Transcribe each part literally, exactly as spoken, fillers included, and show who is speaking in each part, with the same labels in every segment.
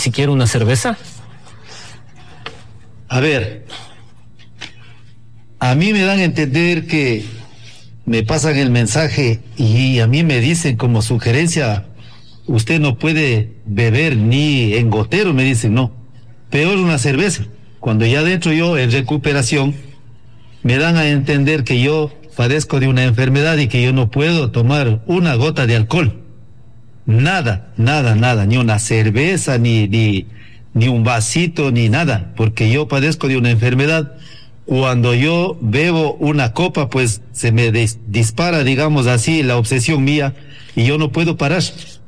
Speaker 1: siquiera una cerveza?
Speaker 2: A ver, a mí me dan a entender que me pasan el mensaje y a mí me dicen como sugerencia, usted no puede beber ni en gotero, me dicen, no, peor una cerveza. Cuando ya dentro yo en recuperación, me dan a entender que yo padezco de una enfermedad y que yo no puedo tomar una gota de alcohol. Nada, nada, nada, ni una cerveza, ni, ni, ni un vasito, ni nada, porque yo padezco de una enfermedad. Cuando yo bebo una copa, pues se me des, dispara, digamos así, la obsesión mía, y yo no puedo parar,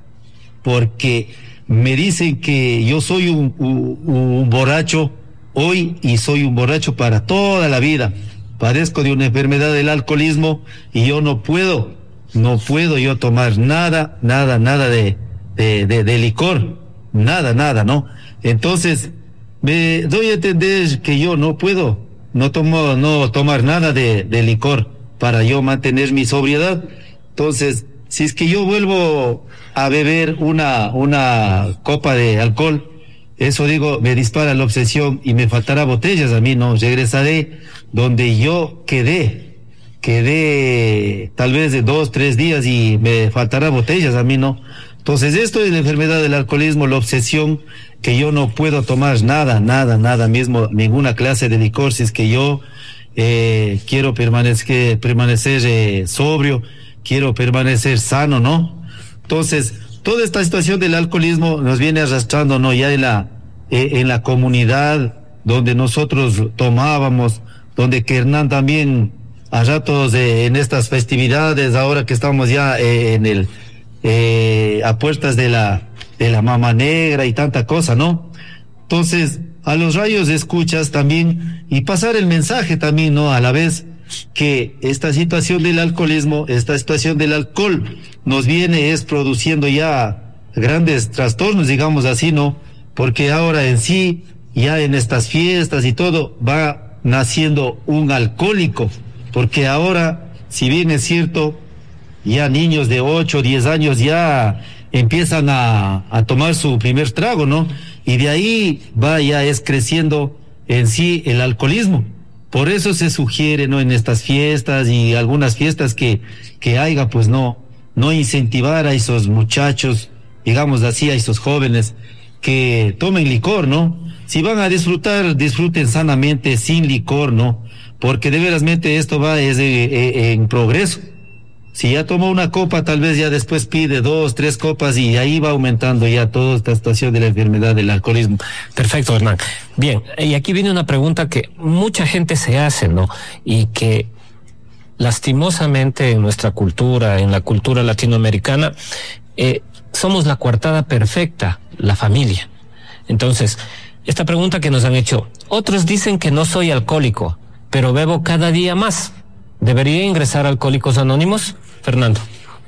Speaker 2: porque me dicen que yo soy un, un, un borracho hoy y soy un borracho para toda la vida. Padezco de una enfermedad del alcoholismo y yo no puedo, no puedo yo tomar nada, nada, nada de, de, de, de licor, nada, nada, ¿no? Entonces, me doy a entender que yo no puedo, no tomo, no tomar nada de, de licor para yo mantener mi sobriedad. Entonces, si es que yo vuelvo a beber una, una copa de alcohol, eso digo, me dispara la obsesión y me faltará botellas a mí, ¿no? Regresaré donde yo quedé, quedé tal vez de dos, tres días y me faltará botellas a mí, ¿no? Entonces esto es la enfermedad del alcoholismo, la obsesión, que yo no puedo tomar nada, nada, nada mismo, ninguna clase de licor, si es que yo eh, quiero permanecer, permanecer eh, sobrio, quiero permanecer sano, ¿no? Entonces, toda esta situación del alcoholismo nos viene arrastrando, ¿no? Ya en la, eh, en la comunidad donde nosotros tomábamos, donde que Hernán también a ratos eh, en estas festividades, ahora que estamos ya eh, en el, eh, a puertas de la, de la Mama Negra y tanta cosa, ¿no? Entonces, a los rayos escuchas también, y pasar el mensaje también, ¿no? A la vez, que esta situación del alcoholismo, esta situación del alcohol nos viene es produciendo ya grandes trastornos, digamos así, ¿no? Porque ahora en sí, ya en estas fiestas y todo, va naciendo un alcohólico, porque ahora, si bien es cierto, ya niños de ocho, diez años ya empiezan a, a tomar su primer trago, ¿no? Y de ahí va ya es creciendo en sí el alcoholismo. Por eso se sugiere, ¿no? En estas fiestas y algunas fiestas que, que haya, pues no, no incentivar a esos muchachos, digamos así, a esos jóvenes, que tomen licor, ¿no? Si van a disfrutar, disfruten sanamente, sin licor, ¿no? Porque de verasmente esto va es de, eh, en progreso. Si ya toma una copa, tal vez ya después pide dos, tres copas y ahí va aumentando ya toda esta situación de la enfermedad del alcoholismo.
Speaker 1: Perfecto, Hernán. Bien, y aquí viene una pregunta que mucha gente se hace, ¿no? Y que lastimosamente en nuestra cultura, en la cultura latinoamericana, eh, somos la coartada perfecta, la familia. Entonces, esta pregunta que nos han hecho, otros dicen que no soy alcohólico, pero bebo cada día más. ¿Debería ingresar a Alcohólicos Anónimos? Fernando.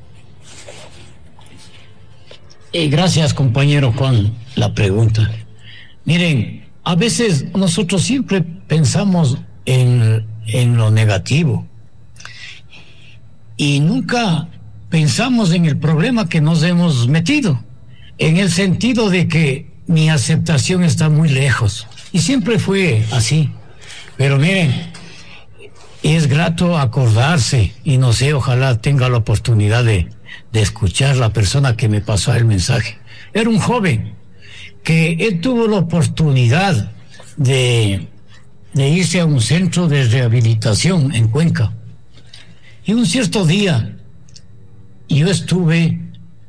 Speaker 3: Eh, gracias, compañero, con la pregunta. Miren, a veces nosotros siempre pensamos en, en lo negativo y nunca pensamos en el problema que nos hemos metido, en el sentido de que mi aceptación está muy lejos. Y siempre fue así. Pero miren, es grato acordarse, y no sé, ojalá tenga la oportunidad de, de escuchar la persona que me pasó el mensaje. Era un joven que él tuvo la oportunidad de, de irse a un centro de rehabilitación en Cuenca. Y un cierto día yo estuve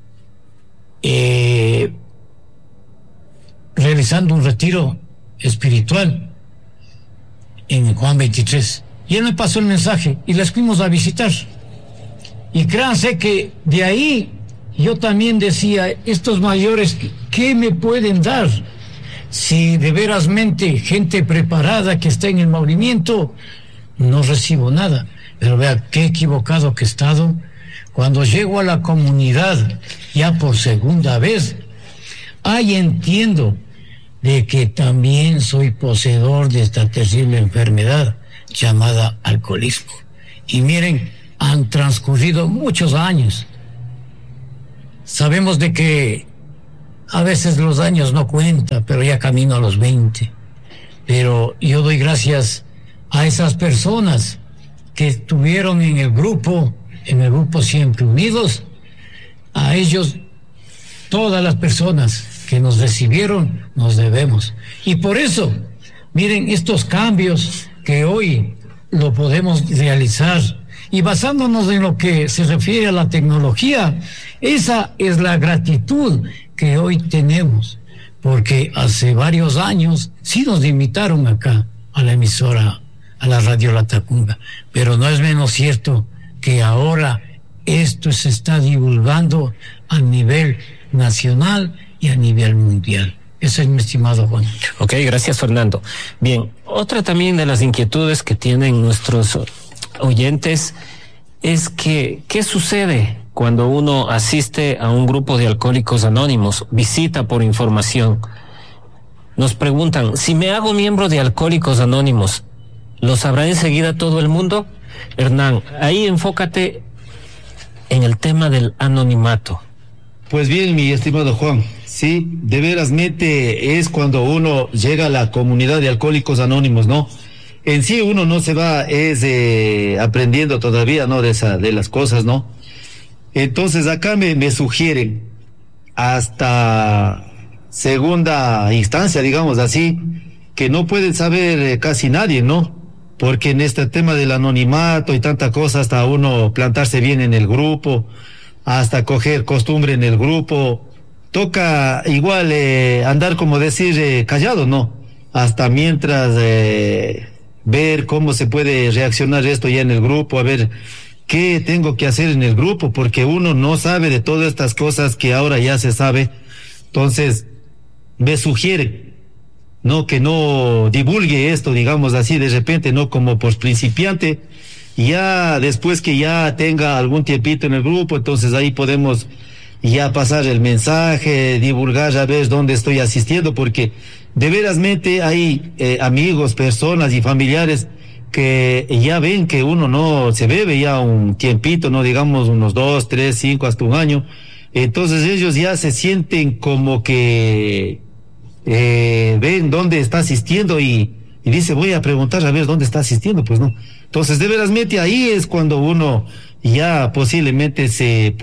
Speaker 3: eh, realizando un retiro espiritual en Juan veintitrés. Y él me pasó el mensaje y les fuimos a visitar. Y créanse que de ahí yo también decía, estos mayores, ¿qué me pueden dar? Si de verasmente gente preparada que está en el movimiento, no recibo nada. Pero vea qué equivocado que he estado. Cuando llego a la comunidad, ya por segunda vez, ahí entiendo de que también soy poseedor de esta terrible enfermedad llamada alcoholismo. Y miren, han transcurrido muchos años. Sabemos de que a veces los años no cuentan, pero ya camino a los veinte. Pero yo doy gracias a esas personas que estuvieron en el grupo, en el grupo Siempre Unidos, a ellos, todas las personas que nos recibieron, nos debemos. Y por eso, miren, estos cambios que hoy lo podemos realizar, y basándonos en lo que se refiere a la tecnología, esa es la gratitud que hoy tenemos, porque hace varios años sí nos invitaron acá a la emisora, a la Radio Latacunga, pero no es menos cierto que ahora esto se está divulgando a nivel nacional y a nivel mundial. Eso es, mi estimado Juan.
Speaker 1: Ok, gracias, Fernando. Bien, otra también de las inquietudes que tienen nuestros oyentes es que, ¿qué sucede cuando uno asiste a un grupo de alcohólicos anónimos, visita por información? Nos preguntan, si me hago miembro de Alcohólicos Anónimos, ¿lo sabrá enseguida todo el mundo? Hernán, ahí enfócate en el tema del anonimato.
Speaker 2: Pues bien, mi estimado Juan, sí, de verasmente es cuando uno llega a la comunidad de Alcohólicos Anónimos, ¿no? En sí uno no se va, es eh, aprendiendo todavía, ¿no? De esa, de las cosas, ¿no? Entonces acá me, me sugieren, hasta segunda instancia, digamos así, que no pueden saber eh, casi nadie, ¿no? Porque en este tema del anonimato y tanta cosa, hasta uno plantarse bien en el grupo, hasta coger costumbre en el grupo, toca igual eh, andar, como decir, eh, callado, ¿no? Hasta mientras eh, ver cómo se puede reaccionar esto ya en el grupo, a ver qué tengo que hacer en el grupo, porque uno no sabe de todas estas cosas que ahora ya se sabe. Entonces, me sugiere, no, que no divulgue esto, digamos así, de repente, no como por principiante, ya después que ya tenga algún tiempito en el grupo, entonces ahí podemos ya pasar el mensaje, divulgar, a ver dónde estoy asistiendo, porque de verasmente hay eh, amigos, personas y familiares que ya ven que uno no se bebe ya un tiempito, no digamos unos dos, tres, cinco, hasta un año, entonces ellos ya se sienten como que eh, ven dónde está asistiendo y, y dice, voy a preguntar a ver dónde está asistiendo, pues no. Entonces de verasmente ahí es cuando uno ya posiblemente se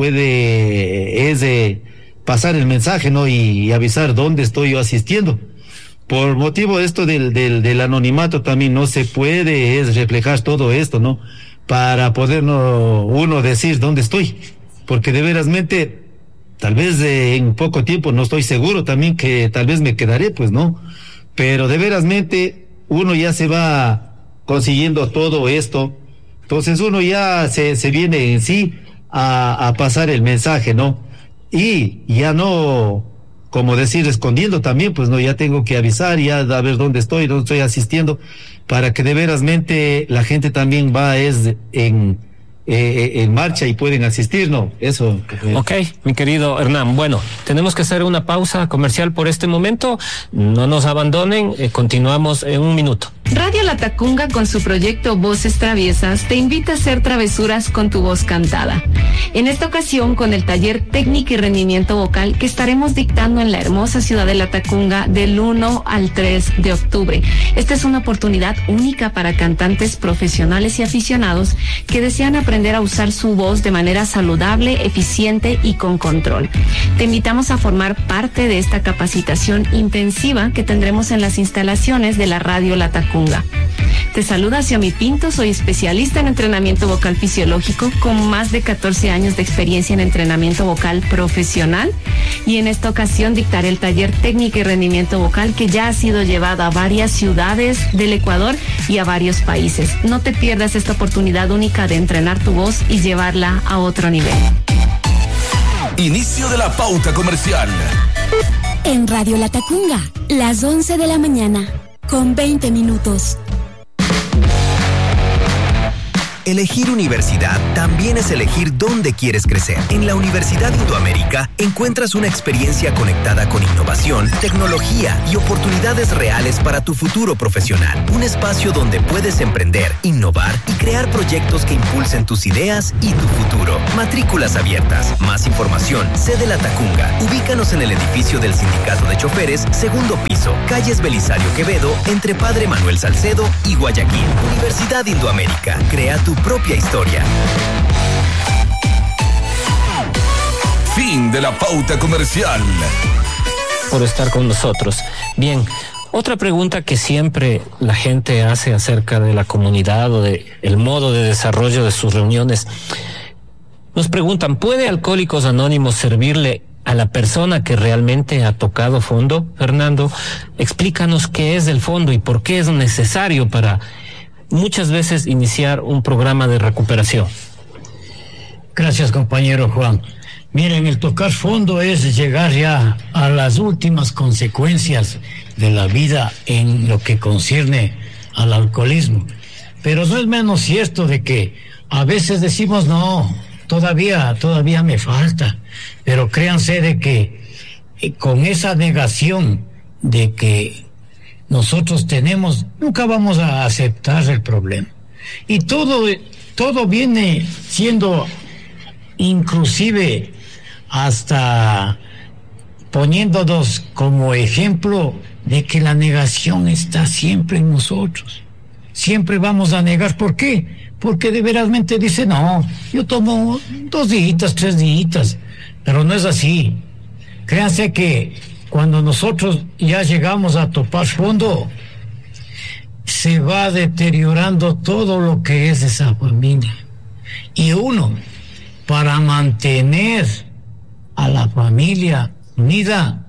Speaker 2: puede es de pasar el mensaje, ¿no? Y, y avisar dónde estoy yo asistiendo. Por motivo de esto del, del, del anonimato también no se puede es reflejar todo esto, ¿no? Para poder no, uno decir dónde estoy. Porque de verasmente, tal vez eh, en poco tiempo, no estoy seguro también que tal vez me quedaré, pues no. Pero de verasmente uno ya se va consiguiendo todo esto. Entonces uno ya se, se viene en sí a, a pasar el mensaje, ¿no? Y ya no, como decir, escondiendo también, pues no, ya tengo que avisar, ya a ver dónde estoy, dónde estoy asistiendo, para que de verasmente la gente también va es en, eh, en marcha y pueden asistir, ¿no? Eso. Eh.
Speaker 1: Ok, mi querido Hernán. Bueno, tenemos que hacer una pausa comercial por este momento. No nos abandonen, eh, continuamos en un minuto.
Speaker 4: Radio Latacunga, con su proyecto Voces Traviesas, te invita a hacer travesuras con tu voz cantada. En esta ocasión, con el taller Técnica y Rendimiento Vocal que estaremos dictando en la hermosa ciudad de Latacunga del uno al tres de octubre. Esta es una oportunidad única para cantantes profesionales y aficionados que desean aprender a usar su voz de manera saludable, eficiente y con control. Te invitamos a formar parte de esta capacitación intensiva que tendremos en las instalaciones de la Radio Latacunga. Te saluda Xiomi Pinto, soy especialista en entrenamiento vocal fisiológico con más de catorce años de experiencia en entrenamiento vocal profesional, y en esta ocasión dictaré el taller Técnica y Rendimiento Vocal que ya ha sido llevado a varias ciudades del Ecuador y a varios países. No te pierdas esta oportunidad única de entrenar tu voz y llevarla a otro nivel.
Speaker 5: Inicio de la pauta comercial.
Speaker 6: En Radio Latacunga, las once de la mañana. Con veinte minutos.
Speaker 5: Elegir universidad también es elegir dónde quieres crecer. En la Universidad Indoamérica encuentras una experiencia conectada con innovación, tecnología y oportunidades reales para tu futuro profesional. Un espacio donde puedes emprender, innovar y crear proyectos que impulsen tus ideas y tu futuro. Matrículas abiertas. Más información. Sede La Tacunga. Ubícanos en el edificio del Sindicato de Choferes, segundo piso, calles Belisario Quevedo, entre Padre Manuel Salcedo y Guayaquil. Universidad Indoamérica. Crea tu propia historia.
Speaker 7: Fin de la pauta comercial.
Speaker 1: Por estar con nosotros. Bien, otra pregunta que siempre la gente hace acerca de la comunidad o de el modo de desarrollo de sus reuniones. Nos preguntan, ¿puede Alcohólicos Anónimos servirle a la persona que realmente ha tocado fondo? Fernando, explícanos qué es el fondo y por qué es necesario para muchas veces iniciar un programa de recuperación.
Speaker 3: Gracias, compañero Juan. Miren, el tocar fondo es llegar ya a las últimas consecuencias de la vida en lo que concierne al alcoholismo. Pero no es menos cierto de que a veces decimos, no, todavía, todavía me falta. Pero créanse de que eh, con esa negación de que nosotros tenemos, nunca vamos a aceptar el problema. Y todo, todo viene siendo inclusive hasta poniéndonos como ejemplo de que la negación está siempre en nosotros. Siempre vamos a negar. ¿Por qué? Porque de verasmente dice, no, yo tomo dos días, tres días, pero no es así. Créanse que cuando nosotros ya llegamos a topar fondo, se va deteriorando todo lo que es esa familia. Y uno, para mantener a la familia unida,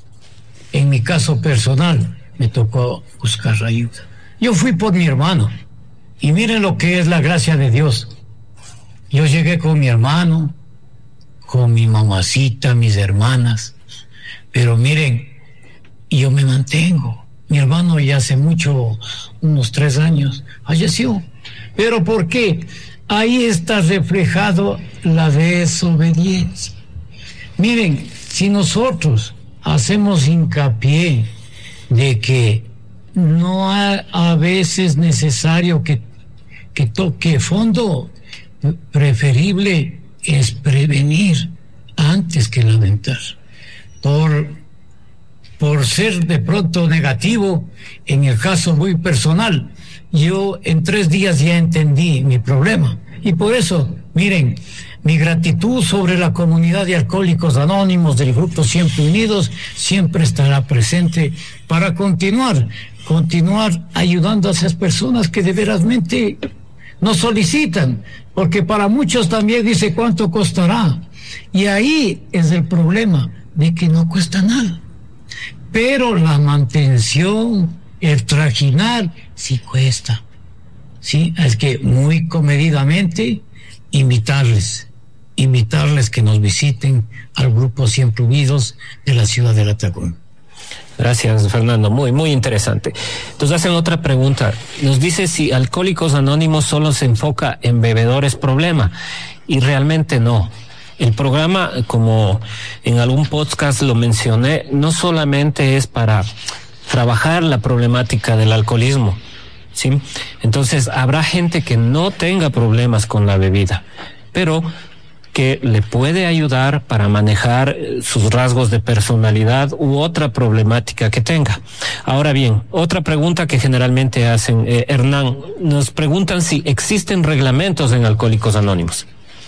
Speaker 3: en mi caso personal, me tocó buscar ayuda. Yo fui por mi hermano, y miren lo que es la gracia de Dios. Yo llegué con mi hermano, con mi mamacita, mis hermanas, pero miren, yo me mantengo. Mi hermano ya hace mucho, unos tres años, falleció. ¿Pero por qué? Ahí está reflejado la desobediencia. Miren, si nosotros hacemos hincapié de que no hay a veces necesario que, que toque fondo, preferible es prevenir antes que lamentar. Por, por ser de pronto negativo, en el caso muy personal, yo en tres días ya entendí mi problema. Y por eso, miren, mi gratitud sobre la comunidad de Alcohólicos Anónimos del Grupo Siempre Unidos siempre estará presente para continuar, continuar ayudando a esas personas que de verasmente nos solicitan, porque para muchos también dice cuánto costará. Y ahí es el problema, de que no cuesta nada. Pero la mantención, el trajinar, sí cuesta. Sí, es que muy comedidamente invitarles, invitarles que nos visiten al Grupo Siempre Unidos de la ciudad de La Tacunga.
Speaker 1: Gracias, Fernando. Muy, muy interesante. Entonces hacen otra pregunta. Nos dice si Alcohólicos Anónimos solo se enfoca en bebedores problema. Y realmente no. El programa, como en algún podcast lo mencioné, no solamente es para trabajar la problemática del alcoholismo, ¿sí? Entonces habrá gente que no tenga problemas con la bebida, pero que le puede ayudar para manejar sus rasgos de personalidad u otra problemática que tenga. Ahora bien, otra pregunta que generalmente hacen, eh, Hernán, nos preguntan si existen reglamentos en Alcohólicos Anónimos.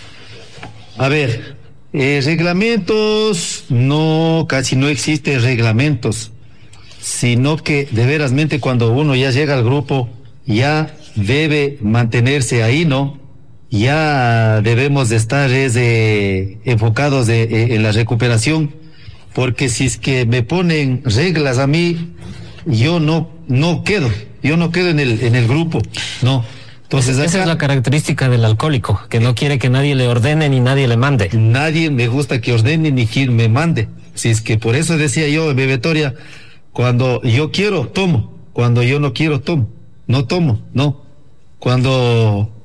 Speaker 2: A ver, eh, reglamentos, no, casi no existen reglamentos, sino que de verasmente cuando uno ya llega al grupo, ya debe mantenerse ahí, ¿no? Ya debemos de estar es, eh, enfocados de, eh, en la recuperación, porque si es que me ponen reglas a mí, yo no, no quedo, yo no quedo en el, en el grupo, no. Entonces,
Speaker 1: esa
Speaker 2: acá,
Speaker 1: es la característica del alcohólico, que no quiere que nadie le ordene ni nadie le mande.
Speaker 2: Nadie me gusta que ordene ni que me mande. Si es que por eso decía yo en bebetoria, cuando yo quiero, tomo. Cuando yo no quiero, tomo. No tomo, no. Cuando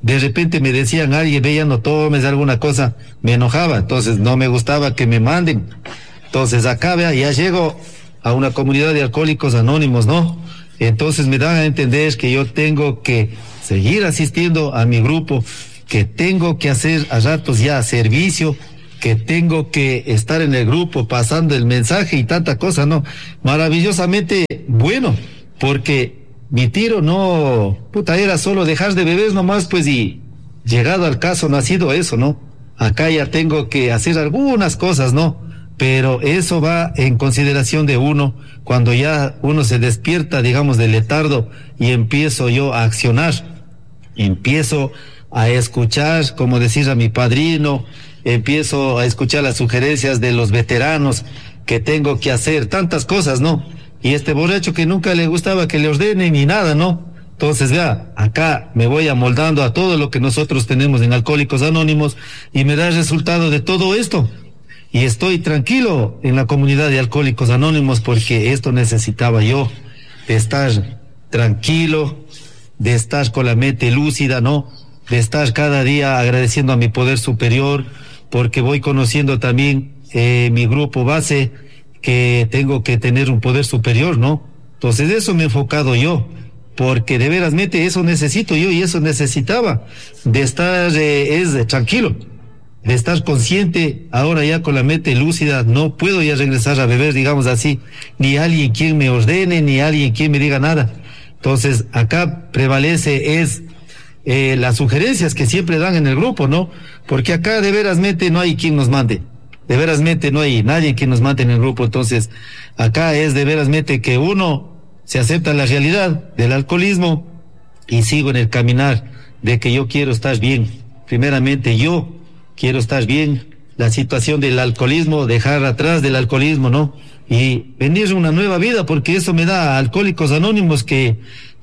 Speaker 2: de repente me decían, alguien, ve, ya no tomes alguna cosa, me enojaba, entonces no me gustaba que me manden. Entonces acá, vea, ya llego a una comunidad de alcohólicos anónimos, ¿no? Entonces me dan a entender que yo tengo que seguir asistiendo a mi grupo, que tengo que hacer a ratos ya servicio, que tengo que estar en el grupo pasando el mensaje y tanta cosa, ¿no? Maravillosamente bueno, porque mi tiro no, puta, era solo dejar de beber nomás, pues, y llegado al caso no ha sido eso, ¿no? Acá ya tengo que hacer algunas cosas, ¿no? Pero eso va en consideración de uno, cuando ya uno se despierta, digamos, del letardo y empiezo yo a accionar, empiezo a escuchar, como decir a mi padrino, empiezo a escuchar las sugerencias de los veteranos que tengo que hacer, tantas cosas, ¿no? Y este borracho que nunca le gustaba que le ordenen ni nada, ¿no? Entonces, vea, acá me voy amoldando a todo lo que nosotros tenemos en Alcohólicos Anónimos y me da el resultado de todo esto. Y estoy tranquilo en la comunidad de Alcohólicos Anónimos porque esto necesitaba yo, de estar tranquilo, de estar con la mente lúcida, ¿no? De estar cada día agradeciendo a mi poder superior, porque voy conociendo también eh, mi grupo base, que tengo que tener un poder superior, ¿no? Entonces eso me he enfocado yo, porque de veras mente eso necesito yo y eso necesitaba, de estar eh, es de tranquilo, de estar consciente, ahora ya con la mente lúcida, no puedo ya regresar a beber, digamos así, ni alguien quien me ordene, ni alguien quien me diga nada. Entonces acá prevalece es eh, las sugerencias que siempre dan en el grupo, ¿no? Porque acá de verasmente no hay quien nos mande, de verasmente no hay nadie quien nos mande en el grupo. Entonces acá es de verasmente que uno se acepta la realidad del alcoholismo y sigo en el caminar de que yo quiero estar bien, primeramente yo quiero estar bien, la situación del alcoholismo, dejar atrás del alcoholismo, ¿no? Y venir una nueva vida, porque eso me da a Alcohólicos Anónimos, que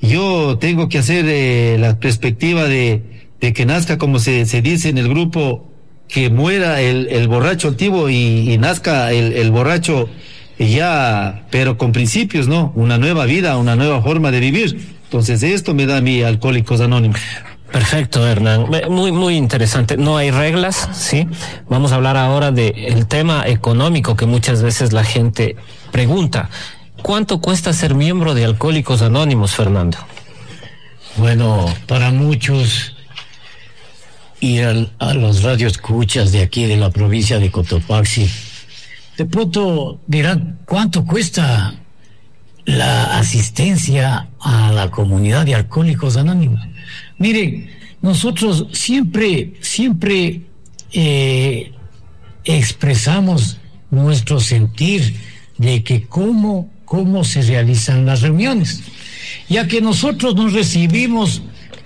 Speaker 2: yo tengo que hacer eh, la perspectiva de, de que nazca, como se, se dice en el grupo, que muera el, el borracho antiguo y, y nazca el, el borracho ya, pero con principios, ¿no? Una nueva vida, una nueva forma de vivir. Entonces esto me da a mí Alcohólicos Anónimos.
Speaker 1: Perfecto, Hernán. Muy, muy interesante. No hay reglas, ¿sí? Vamos a hablar ahora del tema económico que muchas veces la gente pregunta. ¿Cuánto cuesta ser miembro de Alcohólicos Anónimos, Fernando?
Speaker 3: Bueno, para muchos, ir al, a los radioescuchas de aquí de la provincia de Cotopaxi, de pronto dirán, ¿cuánto cuesta la asistencia a la comunidad de Alcohólicos Anónimos? Miren, nosotros siempre, siempre eh, expresamos nuestro sentir de que cómo, cómo se realizan las reuniones, ya que nosotros no recibimos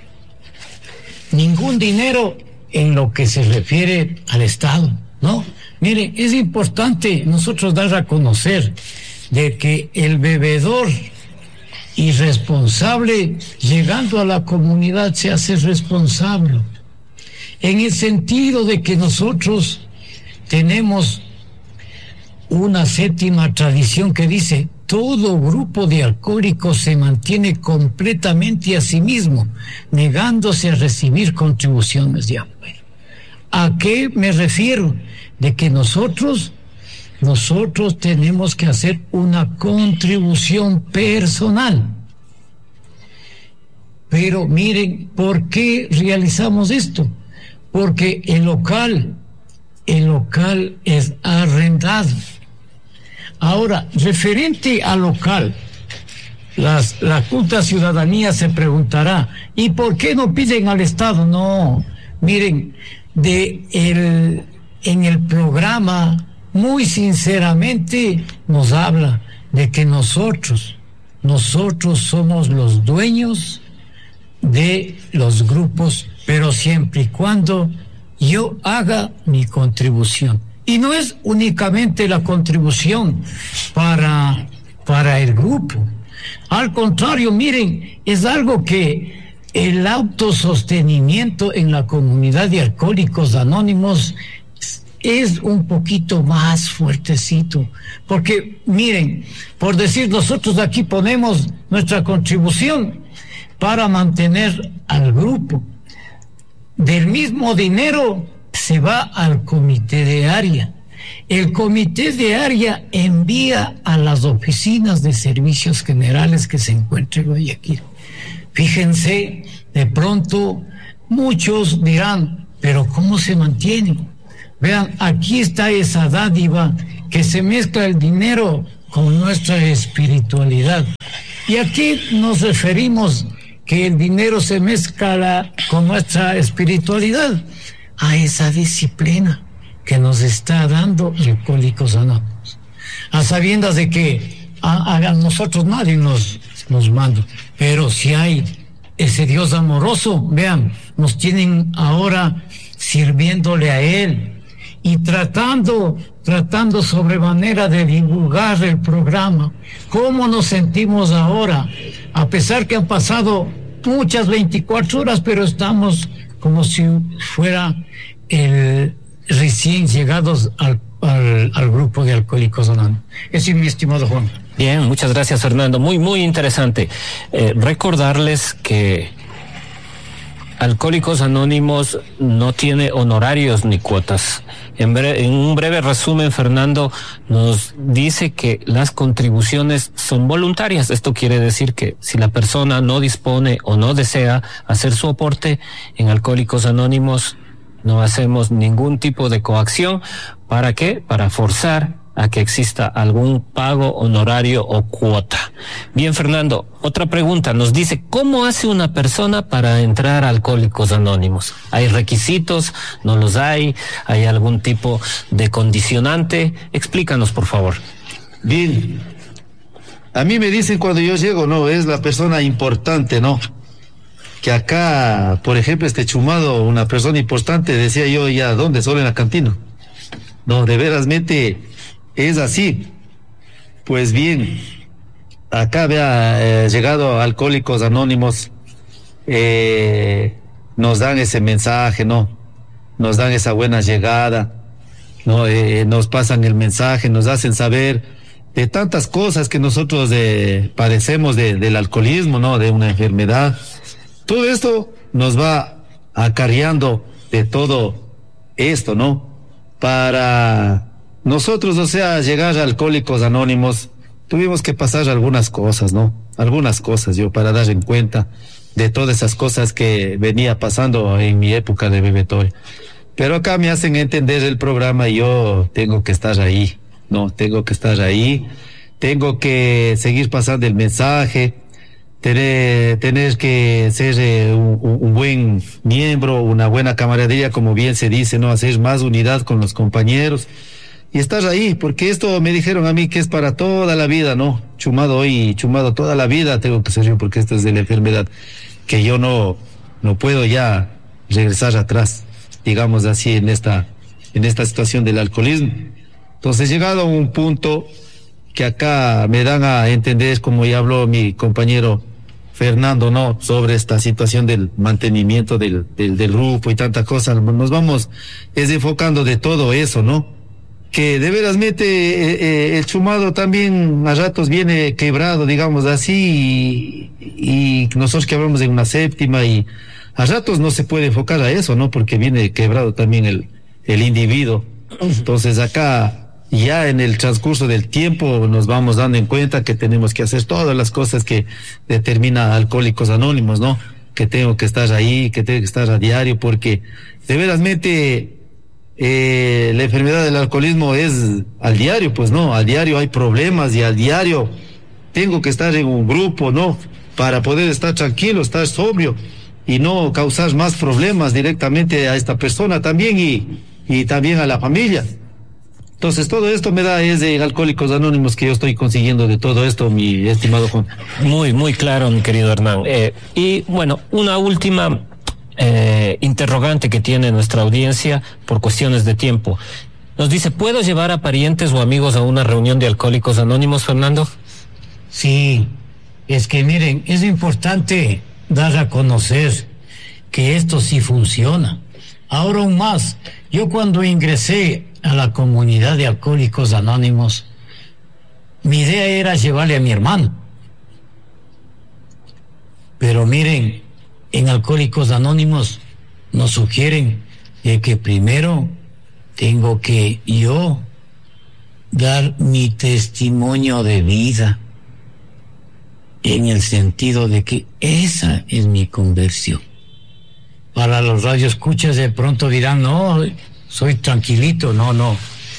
Speaker 3: ningún dinero en lo que se refiere al Estado, ¿no? Miren, es importante nosotros dar a conocer de que el bebedor irresponsable, llegando a la comunidad, se hace responsable, en el sentido de que nosotros tenemos una séptima tradición que dice: todo grupo de alcohólicos se mantiene completamente a sí mismo, negándose a recibir contribuciones de apoyo. ¿A qué me refiero? De que nosotros Nosotros tenemos que hacer una contribución personal. Pero miren, ¿por qué realizamos esto? Porque el local, el local es arrendado. Ahora, referente al local, las, la culta ciudadanía se preguntará, ¿y por qué no piden al Estado? No, miren, de el, en el programa muy sinceramente nos habla de que nosotros, nosotros somos los dueños de los grupos, pero siempre y cuando yo haga mi contribución. Y no es únicamente la contribución para, para el grupo. Al contrario, miren, es algo que el autosostenimiento en la comunidad de Alcohólicos Anónimos es un poquito más fuertecito, porque miren, por decir, nosotros aquí ponemos nuestra contribución para mantener al grupo, del mismo dinero se va al comité de área. El comité de área envía a las oficinas de servicios generales que se encuentran en Guayaquil. Fíjense, de pronto muchos dirán, pero ¿cómo se mantienen? Vean, aquí está esa dádiva que se mezcla el dinero con nuestra espiritualidad. Y aquí nos referimos que el dinero se mezcla con nuestra espiritualidad, a esa disciplina que nos está dando Alcohólicos Anónimos, a sabiendas de que a, a nosotros nadie nos, nos manda, pero si hay ese Dios amoroso, vean, nos tienen ahora sirviéndole a Él y tratando, tratando sobremanera de divulgar el programa. ¿Cómo nos sentimos ahora? A pesar que han pasado muchas veinticuatro horas, pero estamos como si fuera el recién llegados al, al, al grupo de Alcohólicos Anónimos. Ese es mi estimado Juan.
Speaker 1: Bien, muchas gracias, Fernando. Muy, muy interesante. Eh, recordarles que Alcohólicos Anónimos no tiene honorarios ni cuotas. En, breve, en un breve resumen, Fernando nos dice que las contribuciones son voluntarias. Esto quiere decir que si la persona no dispone o no desea hacer su aporte, en Alcohólicos Anónimos no hacemos ningún tipo de coacción. ¿Para qué? Para forzar a que exista algún pago, honorario o cuota. Bien, Fernando, otra pregunta. Nos dice, ¿cómo hace una persona para entrar a Alcohólicos Anónimos? ¿Hay requisitos? ¿No los hay? ¿Hay algún tipo de condicionante? Explícanos, por favor.
Speaker 2: Bien. A mí me dicen cuando yo llego, no, es la persona importante, ¿no? Que acá, por ejemplo, este Chumado, una persona importante, decía yo ya, ¿dónde? Solo en la cantina. No, de verasmente es así. Pues bien, acá había eh, llegado Alcohólicos Anónimos, eh, nos dan ese mensaje, ¿no? Nos dan esa buena llegada, ¿no? Eh, nos pasan el mensaje, nos hacen saber de tantas cosas que nosotros eh, padecemos de, del alcoholismo, ¿no? De una enfermedad. Todo esto nos va acarreando de todo esto, ¿no? Para nosotros, o sea, llegar a Alcohólicos Anónimos, tuvimos que pasar algunas cosas, ¿no? Algunas cosas, yo, para dar en cuenta de todas esas cosas que venía pasando en mi época de bebetoria. Pero acá me hacen entender el programa y yo tengo que estar ahí, ¿no? Tengo que estar ahí, tengo que seguir pasando el mensaje, tener, tener que ser eh, un, un buen miembro, una buena camaradería, como bien se dice, ¿no? Hacer más unidad con los compañeros y estar ahí, porque esto me dijeron a mí que es para toda la vida, ¿no? Chumado hoy, chumado toda la vida tengo que ser yo, porque esto es de la enfermedad, que yo no, no puedo ya regresar atrás, digamos así, en esta, en esta situación del alcoholismo. Entonces, llegado a un punto que acá me dan a entender, como ya habló mi compañero Fernando, ¿no? Sobre esta situación del mantenimiento del, del, del grupo y tantas cosas, nos vamos desenfocando de todo eso, ¿no? Que de veras mete eh, eh, el Chumado también a ratos viene quebrado, digamos así, y, y nosotros que hablamos de una séptima, y a ratos no se puede enfocar a eso, ¿no? Porque viene quebrado también el, el individuo. Entonces acá, ya en el transcurso del tiempo, nos vamos dando en cuenta que tenemos que hacer todas las cosas que determina Alcohólicos Anónimos, ¿no? Que tengo que estar ahí, que tengo que estar a diario, porque de veras mete... Eh, la enfermedad del alcoholismo es al diario, pues no, al diario hay problemas y al diario tengo que estar en un grupo, ¿no? Para poder estar tranquilo, estar sobrio y no causar más problemas directamente a esta persona también y, y también a la familia. Entonces todo esto me da es de Alcohólicos Anónimos que yo estoy consiguiendo de todo esto, mi estimado Juan.
Speaker 1: Muy, muy claro, mi querido Hernán. Eh, y bueno, una última... Eh, interrogante que tiene nuestra audiencia por cuestiones de tiempo. Nos dice, ¿puedo llevar a parientes o amigos a una reunión de Alcohólicos Anónimos, Fernando?
Speaker 3: Sí, es que miren, es importante dar a conocer que esto sí funciona. Ahora aún más, yo cuando ingresé a la comunidad de Alcohólicos Anónimos, mi idea era llevarle a mi hermano. Pero miren, en Alcohólicos Anónimos nos sugieren de que primero tengo que yo dar mi testimonio de vida, en el sentido de que esa es mi conversión. Para los radioescuchas de pronto dirán, no, soy tranquilito, no, no.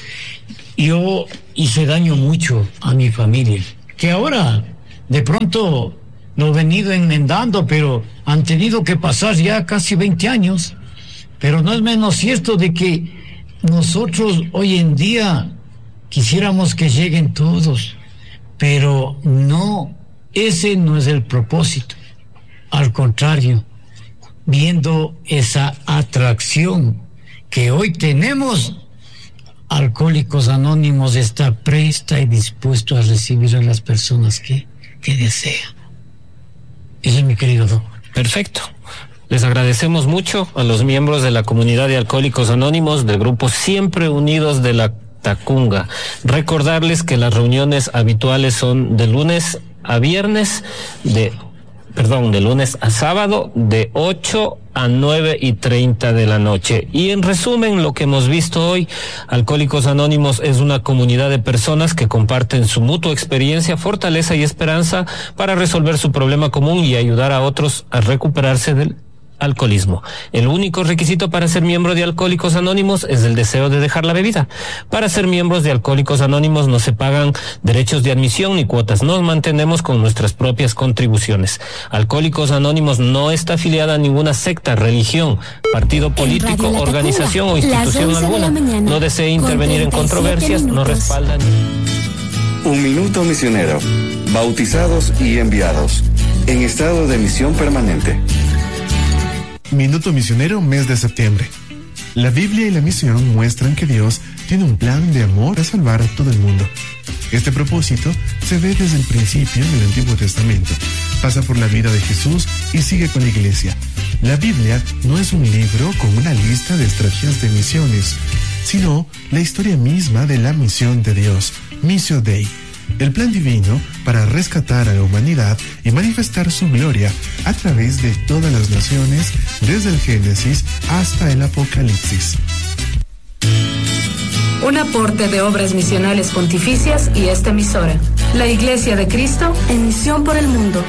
Speaker 3: Yo hice daño mucho a mi familia, que ahora de pronto lo he venido enmendando, pero han tenido que pasar ya casi veinte años. Pero no es menos cierto de que nosotros hoy en día quisiéramos que lleguen todos, pero no, ese no es el propósito. Al contrario, viendo esa atracción que hoy tenemos, Alcohólicos Anónimos está presta y dispuesto a recibir a las personas que, que desea. Ese es mi querido Doc.
Speaker 1: Perfecto. Les agradecemos mucho a los miembros de la comunidad de Alcohólicos Anónimos del grupo Siempre Unidos de la Tacunga. Recordarles que las reuniones habituales son de lunes a viernes, de perdón, de lunes a sábado, de ocho a nueve y treinta de la noche. Y en resumen, lo que hemos visto hoy, Alcohólicos Anónimos es una comunidad de personas que comparten su mutua experiencia, fortaleza y esperanza para resolver su problema común y ayudar a otros a recuperarse del alcoholismo. El único requisito para ser miembro de Alcohólicos Anónimos es el deseo de dejar la bebida. Para ser miembros de Alcohólicos Anónimos no se pagan derechos de admisión ni cuotas. Nos mantenemos con nuestras propias contribuciones. Alcohólicos Anónimos no está afiliada a ninguna secta, religión, partido político, organización o institución alguna. No desea intervenir en controversias, no respalda ni...
Speaker 7: Un minuto misionero. Bautizados y enviados. En estado de misión permanente.
Speaker 8: Minuto Misionero, mes de septiembre. La Biblia y la misión muestran que Dios tiene un plan de amor para salvar a todo el mundo. Este propósito se ve desde el principio en el Antiguo Testamento, pasa por la vida de Jesús y sigue con la Iglesia. La Biblia no es un libro con una lista de estrategias de misiones, sino la historia misma de la misión de Dios, Missio Dei. El plan divino para rescatar a la humanidad y manifestar su gloria a través de todas las naciones, desde el Génesis hasta el Apocalipsis.
Speaker 9: Un aporte de Obras Misionales Pontificias y esta emisora. La Iglesia de Cristo en misión por el mundo.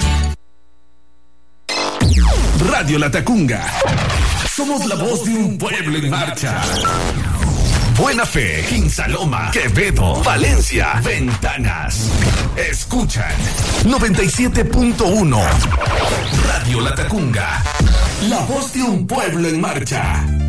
Speaker 10: Radio La Tacunga. Somos la voz de un pueblo en marcha. Buena Fe, Quinsaloma, Quevedo, Valencia, Ventanas. Escuchan noventa y siete punto uno. Radio La Tacunga. La voz de un pueblo en marcha.